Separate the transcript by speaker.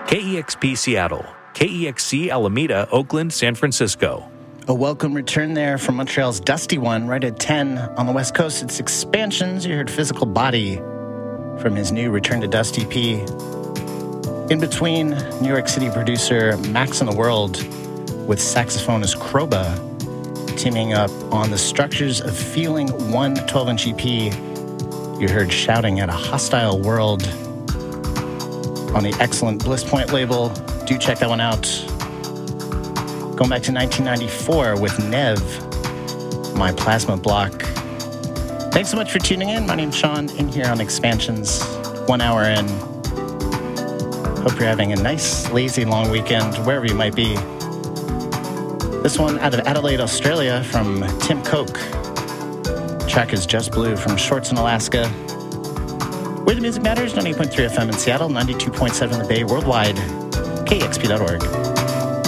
Speaker 1: KEXP Seattle, KEXC Alameda, Oakland, San Francisco.
Speaker 2: A welcome return there from Montreal's Dusty One, right at 10 on the West Coast. It's Expansions. You heard Physical Body from his new Return to Dust EP. In between, New York City producer Max in the World with saxophonist Kroba teaming up on the Structures of Feeling 1 12-inch EP. You heard Shouting at a Hostile World on the excellent Bliss Point label. Do check that one out. Going back to 1994 with Nev, My Plasma Block. Thanks so much for tuning in. My name's Sean, in here on Expansions, 1 hour in. Hope you're having a nice, lazy, long weekend, wherever you might be. This one out of Adelaide, Australia, from Tim Coke. Track is Just Blue from Shorts in Alaska. Where the Music Matters, 98.3 FM in Seattle, 92.7 in the Bay, worldwide, KEXP.org.